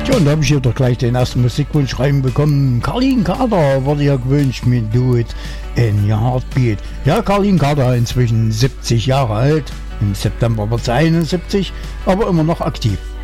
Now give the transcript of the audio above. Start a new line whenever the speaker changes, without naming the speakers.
Ja, und da habe ich hier doch gleich den ersten Musikwunsch reinbekommen. Carlin Kader wurde ja gewünscht mit Do It in Your Heartbeat. Ja, Carlin Kader inzwischen 70 Jahre alt. Im September wird sie 71, aber immer noch aktiv.